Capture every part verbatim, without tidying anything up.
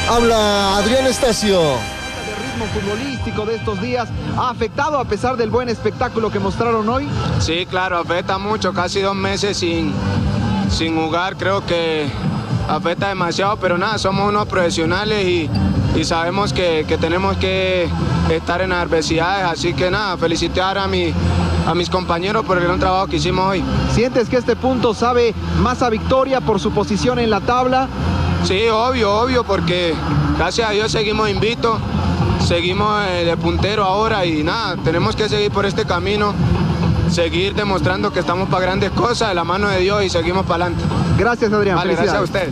Habla Adrián Estacio. El ritmo futbolístico de estos días ha afectado a pesar del buen espectáculo que mostraron hoy. Sí, claro, afecta mucho, casi dos meses sin, sin jugar, creo que afecta demasiado, pero nada, somos unos profesionales y, y sabemos que, que tenemos que estar en adversidades, así que nada, felicitar a, mi, a mis compañeros por el gran trabajo que hicimos hoy. ¿Sientes que este punto sabe más a victoria por su posición en la tabla? Sí, obvio, obvio, porque gracias a Dios seguimos invictos, seguimos de puntero ahora y nada, tenemos que seguir por este camino, seguir demostrando que estamos para grandes cosas de la mano de Dios y seguimos para adelante. Gracias, Adrián. Vale, gracias a ustedes.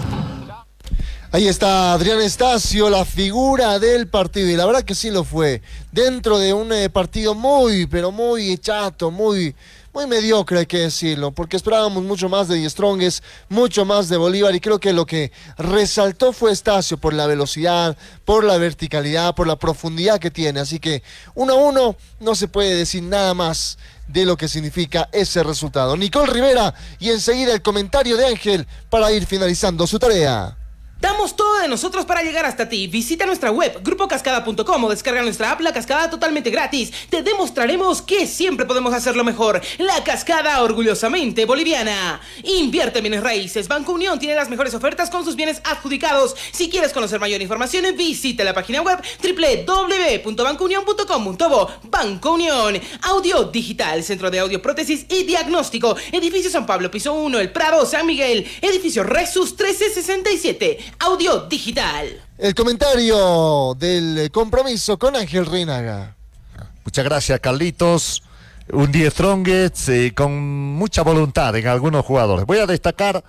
Ahí está Adrián Estacio, la figura del partido, y la verdad que sí lo fue, dentro de un eh, partido muy, pero muy chato, muy, muy mediocre, hay que decirlo, porque esperábamos mucho más de Die Strongest, mucho más de Bolívar, y creo que lo que resaltó fue Estacio por la velocidad, por la verticalidad, por la profundidad que tiene, así que uno a uno no se puede decir nada más de lo que significa ese resultado. Nicole Rivera, y enseguida el comentario de Ángel para ir finalizando su tarea. Damos todo de nosotros para llegar hasta ti. Visita nuestra web, grupo cascada punto com, o descarga nuestra app La Cascada totalmente gratis. Te demostraremos que siempre podemos hacerlo mejor. La Cascada, orgullosamente boliviana. Invierte en bienes raíces. Banco Unión tiene las mejores ofertas con sus bienes adjudicados. Si quieres conocer mayor información, visita la página web doble u doble u doble u punto banco unión punto com punto bo. Banco Unión. Audio Digital, Centro de Audio, Prótesis y Diagnóstico. Edificio San Pablo, piso uno, El Prado, San Miguel. Edificio Resus trece sesenta y siete. Audio Digital. El comentario del compromiso con Ángel Reinaga. Muchas gracias, Carlitos. Un Die Strongest eh, con mucha voluntad en algunos jugadores. Voy a destacar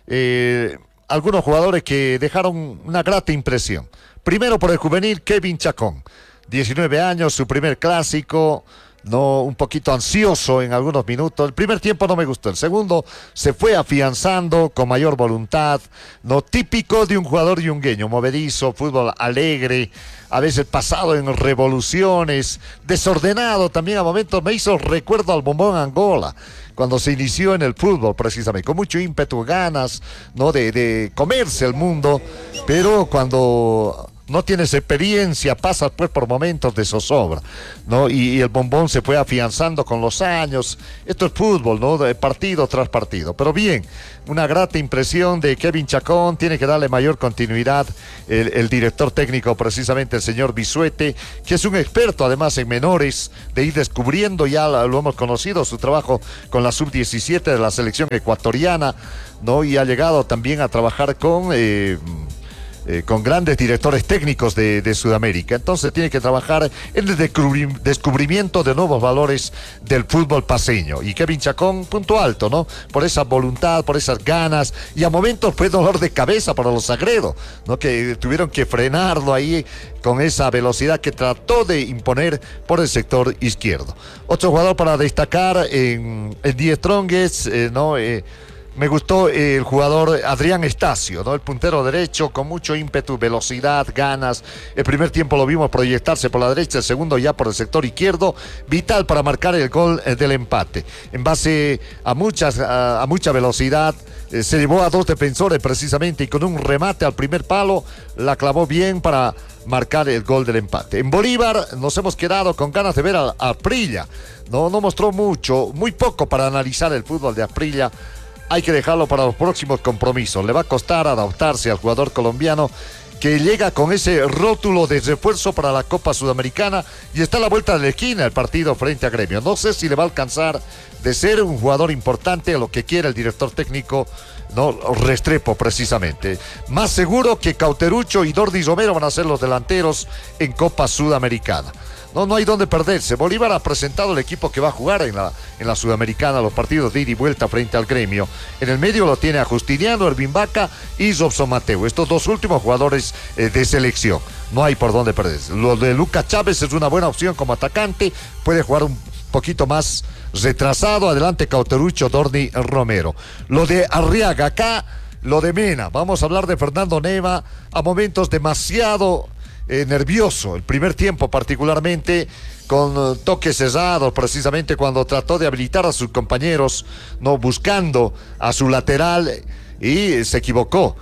eh, algunos jugadores que dejaron una grata impresión. Primero por el juvenil Kevin Chacón, diecinueve años, su primer clásico. No, un poquito ansioso en algunos minutos. El primer tiempo no me gustó. El segundo se fue afianzando con mayor voluntad. No típico de un jugador yungueño, movedizo, fútbol alegre, a veces pasado en revoluciones, desordenado también a momentos. Me hizo recuerdo al Bombón Angola, cuando se inició en el fútbol precisamente, con mucho ímpetu, ganas, ¿no? de, de comerse el mundo, pero cuando no tienes experiencia, pasas pues por momentos de zozobra, ¿no? Y, y el Bombón se fue afianzando con los años. Esto es fútbol, ¿no? De partido tras partido. Pero bien, una grata impresión de Kevin Chacón. Tiene que darle mayor continuidad el, el director técnico, precisamente el señor Bisuete, que es un experto además en menores, de ir descubriendo, ya lo hemos conocido, su trabajo con la sub diecisiete de la selección ecuatoriana, ¿no? Y ha llegado también a trabajar con... Eh, Eh, con grandes directores técnicos de, de Sudamérica. Entonces tiene que trabajar en el descubri descubrimiento de nuevos valores del fútbol paseño. Y Kevin Chacón, punto alto, ¿no? Por esa voluntad, por esas ganas, y a momentos fue dolor de cabeza para los Sagredo, ¿no? Que tuvieron que frenarlo ahí con esa velocidad que trató de imponer por el sector izquierdo. Otro jugador para destacar en, en Die Strongest, eh, ¿no? Eh, Me gustó el jugador Adrián Estacio, ¿no? El puntero derecho con mucho ímpetu, velocidad, ganas. El primer tiempo lo vimos proyectarse por la derecha, el segundo ya por el sector izquierdo, vital para marcar el gol del empate. En base a, muchas, a, a mucha velocidad, eh, se llevó a dos defensores precisamente, y con un remate al primer palo la clavó bien para marcar el gol del empate. En Bolívar nos hemos quedado con ganas de ver a, a Asprilla. No, no mostró mucho, muy poco para analizar el fútbol de Asprilla. Hay que dejarlo para los próximos compromisos. Le va a costar adaptarse al jugador colombiano, que llega con ese rótulo de refuerzo para la Copa Sudamericana, y está a la vuelta de la esquina el partido frente a Gremio. No sé si le va a alcanzar de ser un jugador importante a lo que quiere el director técnico, no, Restrepo precisamente. Más seguro que Cauterucho y Dordi Romero van a ser los delanteros en Copa Sudamericana. No, no hay donde perderse. Bolívar ha presentado el equipo que va a jugar en la, en la Sudamericana, los partidos de ida y vuelta frente al Gremio. En el medio lo tiene a Justiniano, Ervin Vaca y Robson Mateo, estos dos últimos jugadores eh, de selección. No hay por dónde perderse. Lo de Lucas Chávez es una buena opción como atacante, puede jugar un poquito más retrasado. Adelante Cauterucho, Dorni Romero. Lo de Arriaga, acá lo de Mena. Vamos a hablar de Fernando Neva, a momentos demasiado Eh, nervioso, el primer tiempo particularmente, con uh, toques cesados, precisamente cuando trató de habilitar a sus compañeros, no buscando a su lateral, y se equivocó.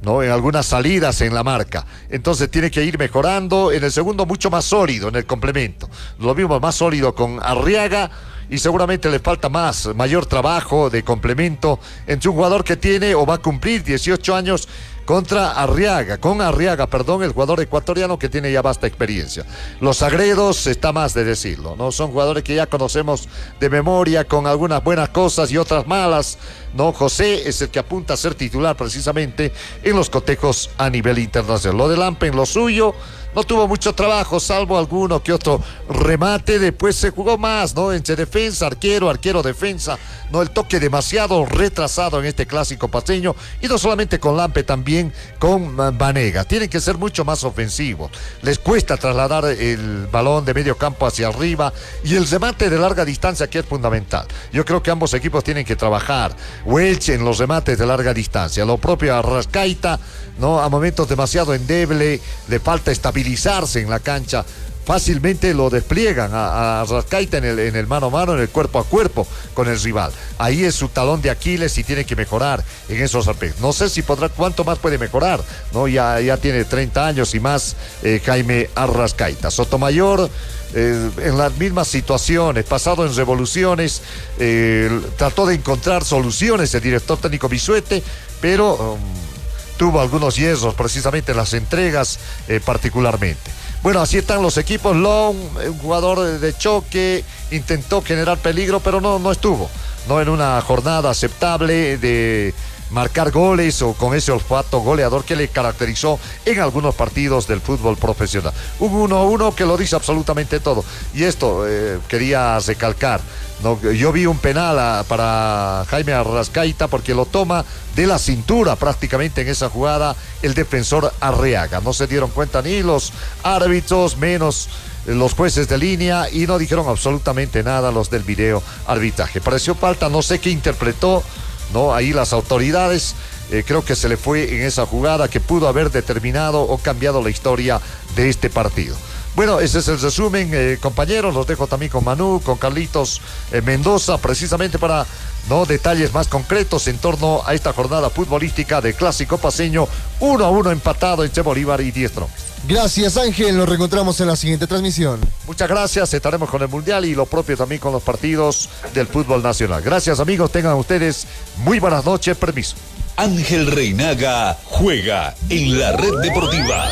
¿no? En algunas salidas en la marca. Entonces tiene que ir mejorando. En el segundo, mucho más sólido en el complemento. Lo vimos más sólido con Arriaga y seguramente le falta más, mayor trabajo de complemento entre un jugador que tiene o va a cumplir dieciocho años contra Arriaga, con Arriaga, perdón, el jugador ecuatoriano que tiene ya vasta experiencia. Los Sagredos, está más de decirlo, ¿no? Son jugadores que ya conocemos de memoria, con algunas buenas cosas y otras malas, ¿no? José es el que apunta a ser titular precisamente en los cotejos a nivel internacional. Lo de Lampe en lo suyo, no tuvo mucho trabajo, salvo alguno que otro remate. Después se jugó más, ¿no? Entre defensa, arquero, arquero, defensa, ¿no? El toque demasiado retrasado en este clásico paceño, y no solamente con Lampe, también con Vanega. Tienen que ser mucho más ofensivos. Les cuesta trasladar el balón de medio campo hacia arriba, y el remate de larga distancia, que es fundamental. Yo creo que ambos equipos tienen que trabajar. Welch en los remates de larga distancia, lo propio a Arrascaita, ¿no? A momentos demasiado endeble, le falta estabilizarse en la cancha. Fácilmente lo despliegan a, a Rascaita en el, en el mano a mano, en el cuerpo a cuerpo con el rival. Ahí es su talón de Aquiles y tiene que mejorar en esos aspectos. No sé si podrá, cuánto más puede mejorar, ¿no? Ya, ya tiene treinta años y más eh, Jaime Arrascaita. Sotomayor, eh, en las mismas situaciones, pasado en revoluciones, eh, trató de encontrar soluciones el director técnico Bisuete, pero um, tuvo algunos hierros precisamente en las entregas eh, particularmente. Bueno, así están los equipos. Long, un jugador de choque, intentó generar peligro, pero no, no estuvo, no en una jornada aceptable de marcar goles o con ese olfato goleador que le caracterizó en algunos partidos del fútbol profesional. Un uno a uno que lo dice absolutamente todo. Y esto eh, quería recalcar, ¿no? Yo vi un penal a, para Jaime Arrascaita, porque lo toma de la cintura prácticamente en esa jugada el defensor Arriaga. No se dieron cuenta ni los árbitros, menos los jueces de línea, y no dijeron absolutamente nada los del video arbitraje. Pareció falta, no sé qué interpretó, ¿no? Ahí las autoridades, eh, creo que se le fue en esa jugada que pudo haber determinado o cambiado la historia de este partido. Bueno, ese es el resumen, eh, compañeros. Los dejo también con Manu, con Carlitos eh, Mendoza, precisamente para, ¿no?, detalles más concretos en torno a esta jornada futbolística de Clásico Paceño, uno a uno empatado entre Bolívar y Die Strongest. Gracias, Ángel, nos reencontramos en la siguiente transmisión. Muchas gracias, estaremos con el Mundial y lo propio también con los partidos del fútbol nacional. Gracias, amigos, tengan ustedes muy buenas noches, permiso. Ángel Reinaga juega en la Red Deportiva.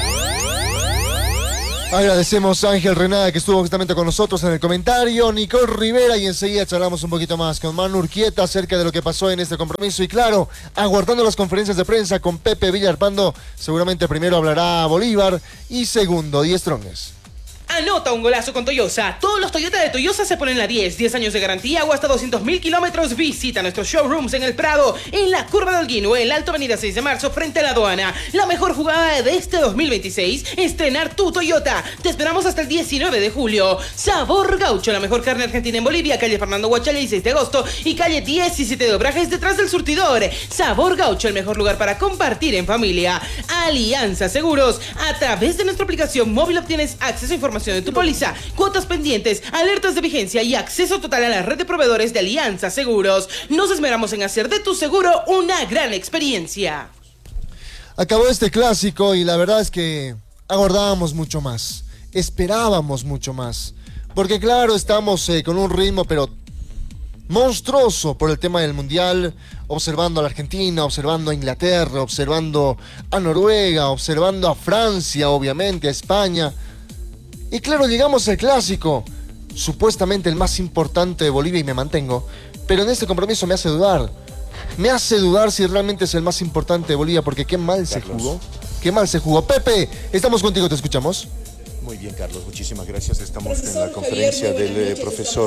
Agradecemos a Ángel Reinaga, que estuvo justamente con nosotros en el comentario, Nicole Rivera, y enseguida charlamos un poquito más con Manu Urquieta acerca de lo que pasó en este compromiso, y claro, aguardando las conferencias de prensa con Pepe Villarpando. Seguramente primero hablará Bolívar y segundo Die Strongest. Anota un golazo con Toyosa. Todos los Toyota de Toyosa se ponen la diez. diez años de garantía o hasta doscientos mil kilómetros. Visita nuestros showrooms en El Prado, en la Curva del Holguín o en la Alto Avenida seis de marzo frente a la aduana. La mejor jugada de este dos mil veintiséis, estrenar tu Toyota. Te esperamos hasta el diecinueve de julio. Sabor Gaucho, la mejor carne argentina en Bolivia. Calle Fernando Guachala y seis de agosto y calle diecisiete de Obrajes, detrás del surtidor. Sabor Gaucho, el mejor lugar para compartir en familia. Alianza Seguros. A través de nuestra aplicación móvil obtienes acceso a información de tu póliza, cuotas pendientes, alertas de vigencia y acceso total a la red de proveedores de Alianza Seguros. Nos esmeramos en hacer de tu seguro una gran experiencia. Acabó este clásico y la verdad es que aguardábamos mucho más, esperábamos mucho más, porque claro, estamos eh, con un ritmo pero monstruoso por el tema del Mundial, observando a la Argentina, observando a Inglaterra, observando a Noruega, observando a Francia, obviamente, a España. Y claro, llegamos al clásico, supuestamente el más importante de Bolivia, y me mantengo, pero en este compromiso me hace dudar. Me hace dudar si realmente es el más importante de Bolivia, porque qué mal se jugó. Qué mal se jugó. Pepe, estamos contigo, te escuchamos. Muy bien, Carlos, muchísimas gracias. Estamos en la conferencia del eh, profesor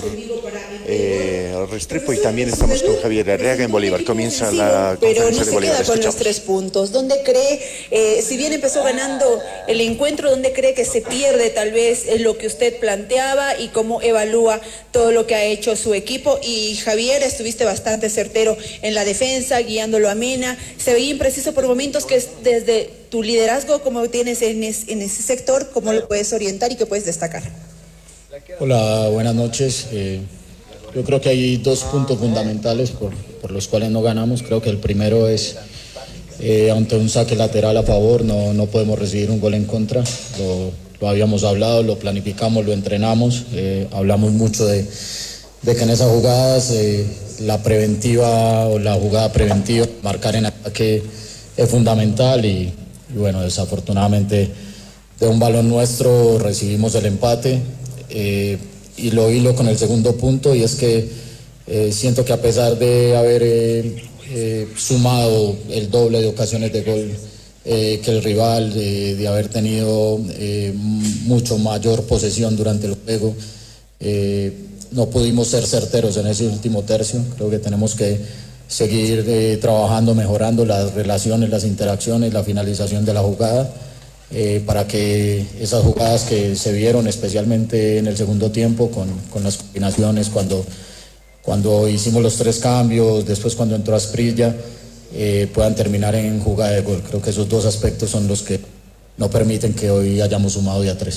eh, Restrepo, y también estamos con Javier Arriaga en Bolívar. Comienza la conferencia de Bolívar. Pero no se queda con los tres puntos. ¿Dónde cree, eh, si bien empezó ganando el encuentro, dónde cree que se pierde tal vez lo que usted planteaba y cómo evalúa todo lo que ha hecho su equipo? Y Javier, estuviste bastante certero en la defensa, guiándolo a Mena. Se veía impreciso por momentos, que es desde tu liderazgo, como tienes en, es, en ese sector, cómo lo puedes orientar y qué puedes destacar. Hola, buenas noches. Eh, yo creo que hay dos puntos fundamentales por, por los cuales no ganamos. Creo que el primero es eh, ante un saque lateral a favor no, no podemos recibir un gol en contra. Lo, lo habíamos hablado, lo planificamos, lo entrenamos, eh, hablamos mucho de, de que en esas jugadas eh, la preventiva o la jugada preventiva, marcar en ataque es fundamental y, y bueno, desafortunadamente de un balón nuestro recibimos el empate eh, y lo hilo con el segundo punto, y es que eh, siento que a pesar de haber eh, eh, sumado el doble de ocasiones de gol eh, que el rival, de, de haber tenido eh, mucho mayor posesión durante el juego, eh, no pudimos ser certeros en ese último tercio. Creo que tenemos que seguir eh, trabajando, mejorando las relaciones, las interacciones, la finalización de la jugada, eh, para que esas jugadas que se vieron, especialmente en el segundo tiempo, con, con las combinaciones, cuando, cuando hicimos los tres cambios, después cuando entró Asprilla, eh, puedan terminar en jugada de gol. Creo que esos dos aspectos son los que no permiten que hoy hayamos sumado ya tres.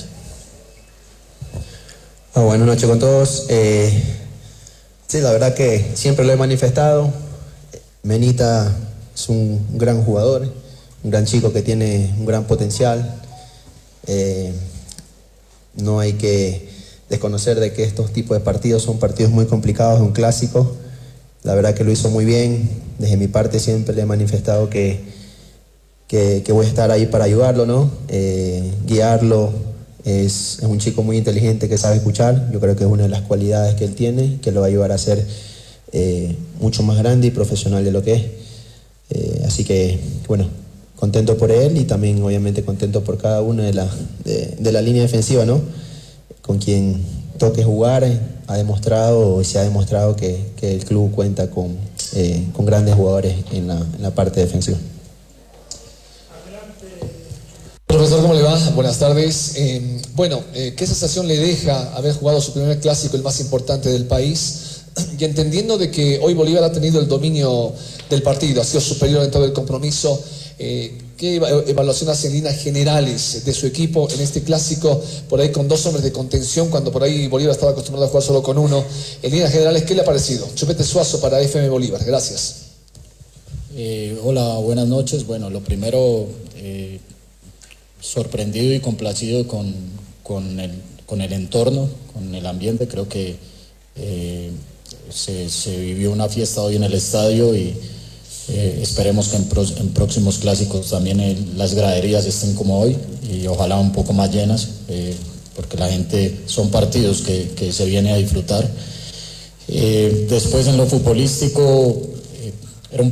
Oh, buenas noches con todos. Eh, sí, la verdad que siempre lo he manifestado. Menita es un gran jugador, un gran chico que tiene un gran potencial. Eh, no hay que desconocer de que estos tipos de partidos son partidos muy complicados, un clásico. La verdad que lo hizo muy bien. Desde mi parte siempre le he manifestado que, que, que voy a estar ahí para ayudarlo, ¿no? Eh, guiarlo. Es, es un chico muy inteligente que sabe escuchar. Yo creo que es una de las cualidades que él tiene, que lo va a ayudar a ser eh, mucho más grande y profesional de lo que es. Eh, así que, bueno, contento por él y también obviamente contento por cada una de la, de, de la línea defensiva, ¿no? Con quien toque jugar, ha demostrado, se ha demostrado que, que el club cuenta con, eh, con grandes jugadores en la, en la parte defensiva. Profesor, ¿cómo le va? Buenas tardes. Eh, bueno, eh, ¿qué sensación le deja haber jugado su primer clásico, el más importante del país? Y entendiendo de que hoy Bolívar ha tenido el dominio del partido, ha sido superior en todo el compromiso, eh, ¿qué evaluación hace en líneas generales de su equipo en este clásico, por ahí con dos hombres de contención, cuando por ahí Bolívar estaba acostumbrado a jugar solo con uno? En líneas generales, ¿qué le ha parecido? Chupete Suazo para F M Bolívar. Gracias. Eh, hola, buenas noches. Bueno, lo primero... Eh, sorprendido y complacido con, con, el, con el entorno, con el ambiente. Creo que eh, se, se vivió una fiesta hoy en el estadio y eh, esperemos que en, pro, en próximos clásicos también el, las graderías estén como hoy y ojalá un poco más llenas, eh, porque la gente, son partidos que, que se viene a disfrutar. Eh, después en lo futbolístico,